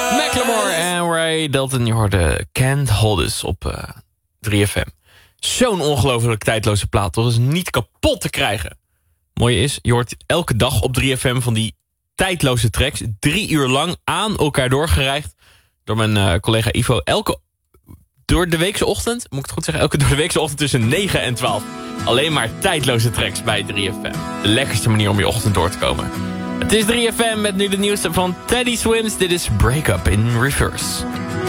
Macklemore en Ray Dalton, je hoorde Can't Hold Us op 3FM. Zo'n ongelooflijk tijdloze plaat, toch? Dat is niet kapot te krijgen. Mooie is, je hoort elke dag op 3FM van die tijdloze tracks, 3 uur lang aan elkaar doorgereikt door mijn collega Ivo. Door de weekse ochtend, moet ik het goed zeggen, door de weekse ochtend tussen 9 en 12. Alleen maar tijdloze tracks bij 3FM. De lekkerste manier om je ochtend door te komen. Het is 3FM met nu de nieuwste van Teddy Swims. Dit is Break Up in Reverse.